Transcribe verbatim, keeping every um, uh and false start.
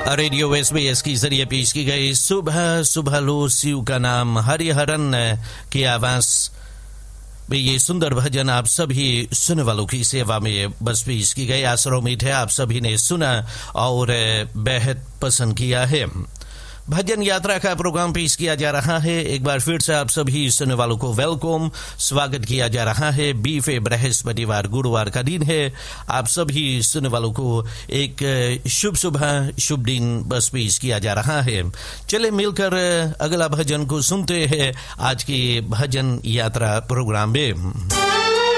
Radio SBS के जरिए पेश की गई सुबह सुबह लो शिव का नाम हरिहरन की आवाज में ये सुंदर भजन आप सभी सुनने वालों की सेवा में बस पेश की गई। आशा उम्मीद है आप सभी ने सुना और बेहद पसंद किया है। भजन यात्रा का प्रोग्राम पेश किया जा रहा है। एक बार फिर से आप सभी सुनने वालों को वेलकम, स्वागत किया जा रहा है। बीफे बृहस्पतिवार गुरुवार का दिन है। आप सभी सुनने वालों को एक शुभ सुबह शुभ दिन बस पेश किया जा रहा है। चले मिलकर अगला भजन को सुनते हैं आज की भजन यात्रा प्रोग्राम में।